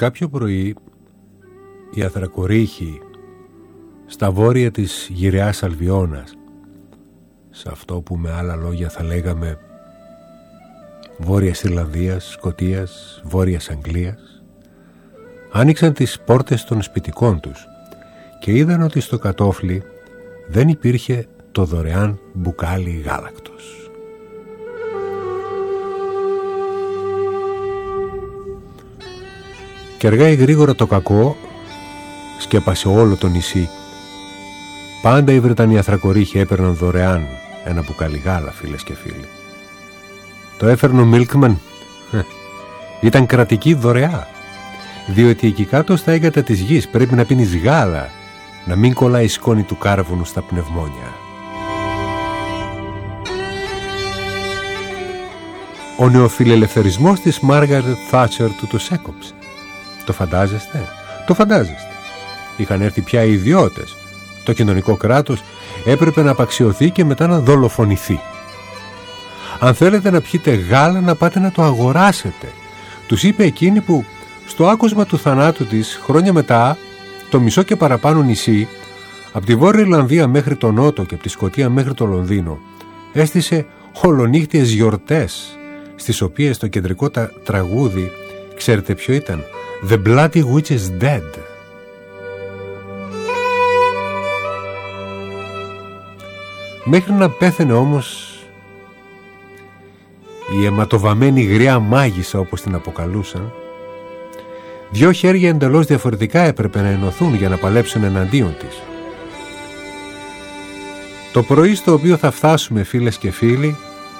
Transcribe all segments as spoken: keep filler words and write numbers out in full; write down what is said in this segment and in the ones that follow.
κάποιο πρωί οι Αθρακορίχοι στα βόρεια της γυραιάς Αλβιώνας, σε αυτό που με άλλα λόγια θα λέγαμε Βόρειας Ιρλανδίας, Σκωτίας, Βόρειας Αγγλίας, άνοιξαν τις πόρτες των σπιτικών τους και είδαν ότι στο κατόφλι δεν υπήρχε το δωρεάν μπουκάλι γάλακτος. Και αργά ή γρήγορα το κακό σκέπασε όλο το νησί. Πάντα οι Βρετανοί Αθρακορίχοι έπαιρναν δωρεάν ένα μπουκάλι γάλα, φίλες και φίλοι. Το έφερνε ο Μίλκμαν. Ήταν κρατική δωρεά, διότι εκεί κάτω στα έγκατα της γης πρέπει να πίνεις γάλα, να μην κολλάει η σκόνη του κάρβουνου στα πνευμόνια. Ο νεοφιλελευθερισμός της Μάργαρετ Θάτσερ του τους έκοψε. Το φαντάζεστε? Το φαντάζεστε. Είχαν έρθει πια οι ιδιώτες. Το κοινωνικό κράτος έπρεπε να απαξιωθεί και μετά να δολοφονηθεί. Αν θέλετε να πιείτε γάλα, να πάτε να το αγοράσετε, τους είπε εκείνη που στο άκουσμα του θανάτου της χρόνια μετά το μισό και παραπάνω νησί, από τη Βόρεια Ιρλανδία μέχρι το Νότο και από τη Σκωτία μέχρι το Λονδίνο, έστησε ολονύχτιες γιορτές, στις οποίες το κεντρικό τα τραγούδι, ξέρετε ποιο ήταν? The Bloody Witch is Dead. Μέχρι να πέθαινε όμως η αιματοβαμμένη γριά μάγισσα, όπως την αποκαλούσαν, δυο χέρια εντελώς διαφορετικά έπρεπε να ενωθούν για να παλέψουν εναντίον της. Το πρωί στο οποίο θα φτάσουμε, φίλες και φίλοι,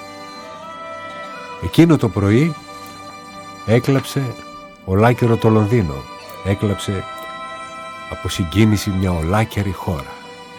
εκείνο το πρωί έκλαψε ολάκερο το Λονδίνο. Έκλαψε από συγκίνηση μια ολάκερη χώρα.